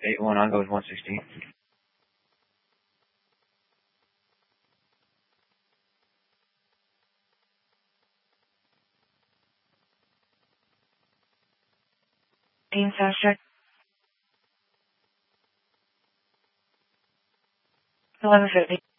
8-1, I'll go with 116. Sound check. 1150.